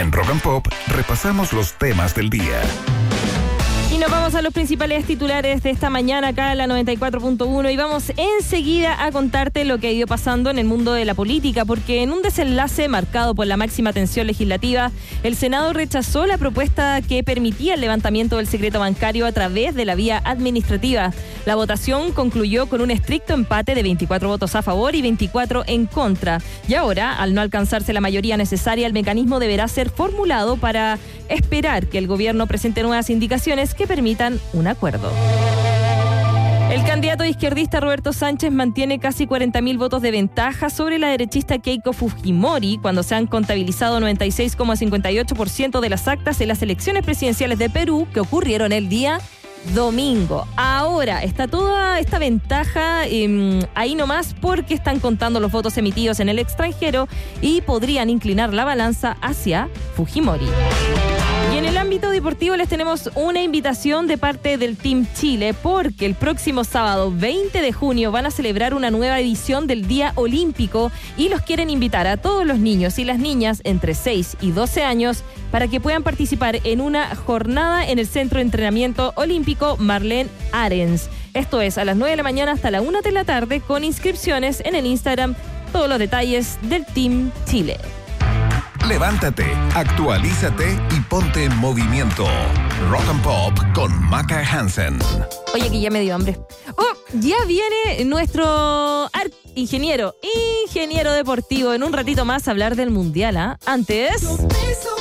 En Rock and Pop repasamos los temas del día. Y nos vamos a los principales titulares de esta mañana acá en la 94.1 y vamos enseguida a contarte lo que ha ido pasando en el mundo de la política, porque en un desenlace marcado por la máxima tensión legislativa, el Senado rechazó la propuesta que permitía el levantamiento del secreto bancario a través de la vía administrativa. La votación concluyó con un estricto empate de 24 votos a favor y 24 en contra. Y ahora, al no alcanzarse la mayoría necesaria, el mecanismo deberá ser formulado para esperar que el gobierno presente nuevas indicaciones que permitan un acuerdo. El candidato izquierdista Roberto Sánchez mantiene casi 40.000 votos de ventaja sobre la derechista Keiko Fujimori cuando se han contabilizado 96,58% de las actas en las elecciones presidenciales de Perú que ocurrieron el día domingo. Ahora está toda esta ventaja ahí nomás porque están contando los votos emitidos en el extranjero y podrían inclinar la balanza hacia Fujimori. Y en el ámbito deportivo les tenemos una invitación de parte del Team Chile porque el próximo sábado 20 de junio van a celebrar una nueva edición del Día Olímpico y los quieren invitar a todos los niños y las niñas entre 6 y 12 años para que puedan participar en una jornada en el Centro de Entrenamiento Olímpico Marlene Arens. Esto es a las 9 de la mañana hasta la 1 de la tarde con inscripciones en el Instagram. Todos los detalles del Team Chile. Levántate, actualízate y ponte en movimiento. Rock and Pop con Maca Hansen. Oye, que ya me dio hambre. Ya viene nuestro ingeniero deportivo en un ratito más a hablar del Mundial, ¿ah? Antes...